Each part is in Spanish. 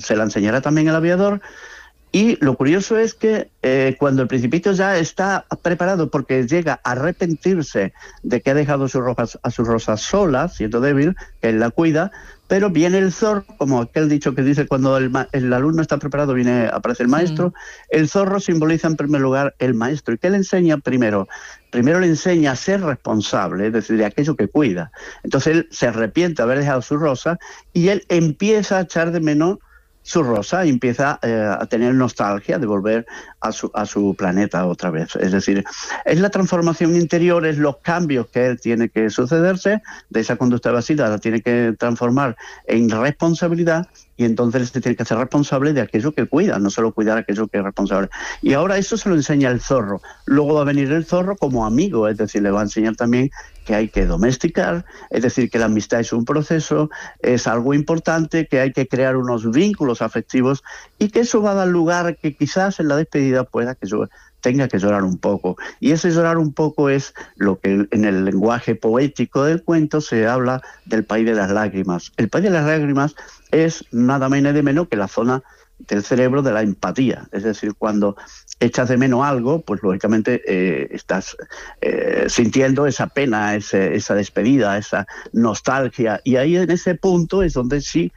se la enseñará también el aviador. Y lo curioso es que cuando el Principito ya está preparado porque llega a arrepentirse de que ha dejado a su Rosa sola, siendo débil, que él la cuida, pero viene el zorro, como aquel dicho que dice cuando el alumno está preparado aparece el maestro. El zorro simboliza en primer lugar el maestro. ¿Y qué le enseña primero? Primero le enseña a ser responsable, es decir, de aquello que cuida. Entonces él se arrepiente de haber dejado su Rosa y él empieza a echar de menos su Rosa y empieza a tener nostalgia de volver a su planeta otra vez. Es decir, es la transformación interior, es los cambios que él tiene que sucederse, de esa conducta evasiva la tiene que transformar en responsabilidad, y entonces se tiene que hacer responsable de aquello que cuida, no solo cuidar aquello que es responsable. Y ahora eso se lo enseña el zorro. Luego va a venir el zorro como amigo, es decir, le va a enseñar también que hay que domesticar, es decir, que la amistad es un proceso, es algo importante, que hay que crear unos vínculos afectivos y que eso va a dar lugar a que quizás en la despedida tenga que llorar un poco. Y ese llorar un poco es lo que en el lenguaje poético del cuento se habla del país de las lágrimas. El país de las lágrimas es nada menos de menos que la zona del cerebro de la empatía. Es decir, cuando echas de menos algo, pues lógicamente estás sintiendo esa pena, esa despedida, esa nostalgia. Y ahí en ese punto es donde sí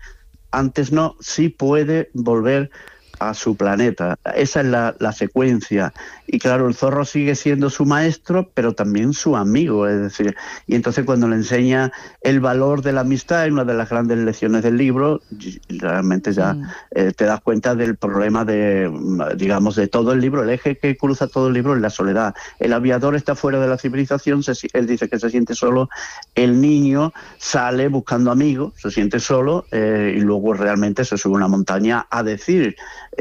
puede volver a su planeta. Esa es la secuencia. Y claro, el zorro sigue siendo su maestro, pero también su amigo, es decir, y entonces cuando le enseña el valor de la amistad, en una de las grandes lecciones del libro, realmente ya te das cuenta del problema de todo el libro. El eje que cruza todo el libro es la soledad. El aviador está fuera de la civilización, él dice que se siente solo, el niño sale buscando amigos, se siente solo, y luego realmente se sube a una montaña a decir,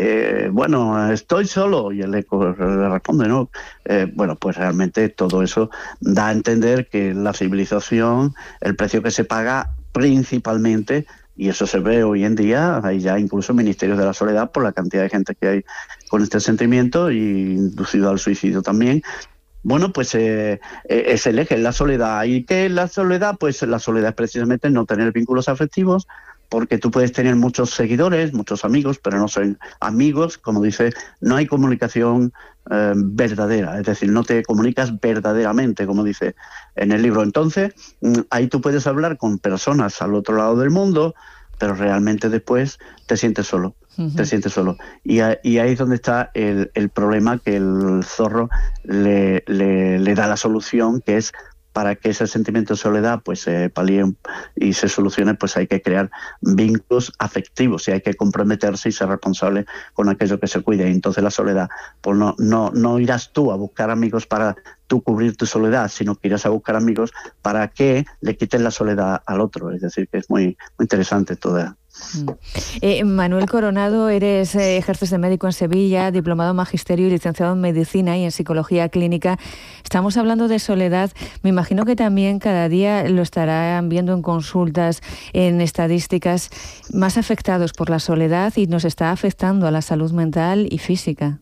estoy solo, y el eco le responde, ¿no? Pues realmente todo eso da a entender que la civilización, el precio que se paga principalmente, y eso se ve hoy en día, hay ya incluso ministerios de la soledad por la cantidad de gente que hay con este sentimiento y inducido al suicidio también. Es el eje, la soledad. ¿Y qué es la soledad? Pues la soledad es precisamente no tener vínculos afectivos, porque tú puedes tener muchos seguidores, muchos amigos, pero no son amigos, como dice, no hay comunicación verdadera, es decir, no te comunicas verdaderamente, como dice en el libro. Entonces, ahí tú puedes hablar con personas al otro lado del mundo, pero realmente después te sientes solo. Te sientes solo. Y ahí es donde está el problema, que el zorro le da la solución, que es para que ese sentimiento de soledad pues se palíe y se solucione, pues hay que crear vínculos afectivos y hay que comprometerse y ser responsable con aquello que se cuida. Y entonces la soledad, pues no irás tú a buscar amigos para tú cubrir tu soledad, sino que irás a buscar amigos para que le quiten la soledad al otro. Es decir, que es muy, muy interesante toda. Manuel Coronado, ejerces de médico en Sevilla, diplomado en magisterio y licenciado en medicina y en psicología clínica. Estamos hablando de soledad. Me imagino que también cada día lo estarán viendo en consultas, en estadísticas, más afectados por la soledad, y nos está afectando a la salud mental y física.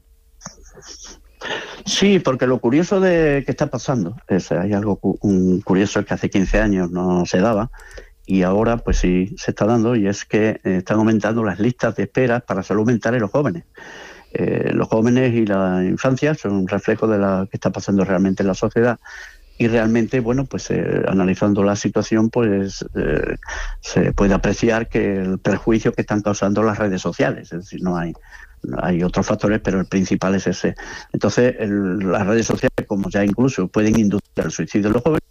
Sí, porque lo curioso de que está pasando hay algo curioso que hace 15 años no se daba, y ahora pues sí se está dando, y es que están aumentando las listas de espera para salud mental en los jóvenes. Los jóvenes y la infancia son un reflejo de lo que está pasando realmente en la sociedad, y realmente, analizando la situación, se puede apreciar que el perjuicio que están causando las redes sociales, es decir, no hay otros factores, pero el principal es ese. Entonces, las redes sociales, como ya incluso pueden inducir al suicidio de los jóvenes,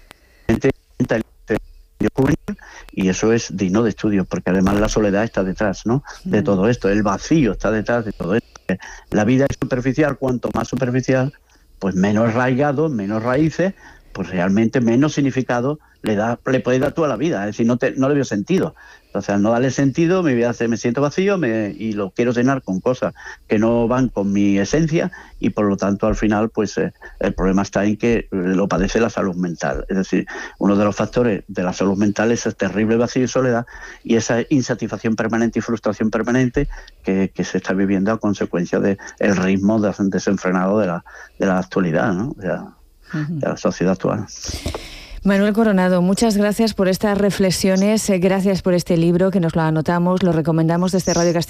y eso es digno de estudio, porque además la soledad está detrás, ¿no?, de todo esto, el vacío está detrás de todo esto. La vida es superficial, cuanto más superficial, pues menos arraigado, menos raíces, pues realmente menos significado le puede dar tú a la vida. Es decir, no le veo sentido. Entonces, al no darle sentido, mi vida me siento vacío y lo quiero llenar con cosas que no van con mi esencia, y por lo tanto, al final, el problema está en que lo padece la salud mental. Es decir, uno de los factores de la salud mental es el terrible vacío y soledad, y esa insatisfacción permanente y frustración permanente que se está viviendo a consecuencia del ritmo desenfrenado de la actualidad, ¿no?, de la sociedad actual. Manuel Coronado, muchas gracias por estas reflexiones, gracias por este libro, que nos lo anotamos, lo recomendamos desde Radio Castilla.